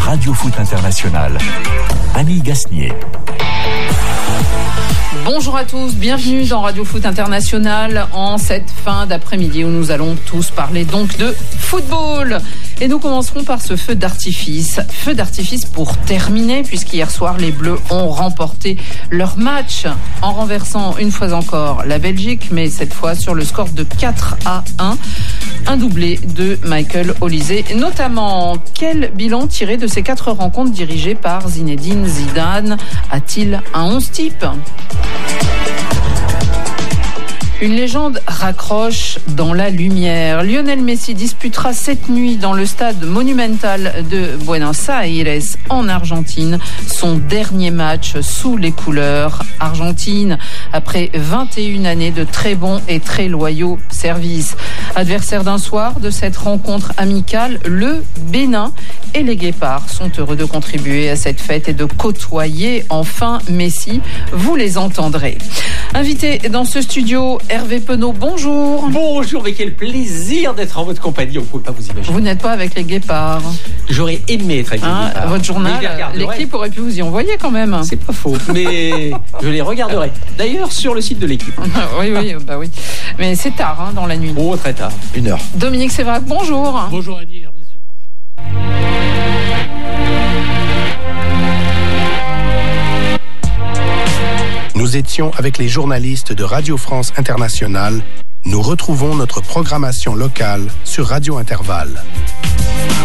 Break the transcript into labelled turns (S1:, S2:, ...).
S1: Radio Foot International. Annie Gasnier.
S2: Bonjour à tous, bienvenue dans Radio Foot International en cette fin d'après-midi où nous allons tous parler donc de football. Et nous commencerons par ce feu d'artifice. Feu d'artifice pour terminer, puisqu'hier soir, les Bleus ont remporté leur match en renversant une fois encore la Belgique, mais cette fois sur le score de 4-1. Un doublé de Michael Olise. Notamment, quel bilan tiré de ces 4 rencontres dirigées par Zinedine Zidane? A-t-il un 11 type? Une légende raccroche dans la lumière. Lionel Messi disputera cette nuit dans le stade Monumental de Buenos Aires en Argentine son dernier match sous les couleurs argentines après 21 années de très bons et très loyaux services. Adversaire d'un soir de cette rencontre amicale, le Bénin et les Guépards sont heureux de contribuer à cette fête et de côtoyer enfin Messi. Vous les entendrez. Invité dans ce studio, Hervé Penaud, bonjour.
S3: Bonjour, mais quel plaisir d'être en votre compagnie, on ne peut pas vous imaginer.
S2: Vous n'êtes pas avec les Guépards.
S3: J'aurais aimé être avec les Guépards.
S2: Votre journal, l'équipe aurait pu vous y envoyer quand même.
S3: C'est pas faux, mais je les regarderai. D'ailleurs, sur le site de l'équipe.
S2: oui. Mais c'est tard dans la nuit.
S3: Oh, très tard, 1h.
S2: Dominique Sévrac, bonjour.
S4: Bonjour Annie, Hervé se couche.
S5: Nous étions avec les journalistes de Radio France Internationale. Nous retrouvons notre programmation locale sur Radio Intervalle.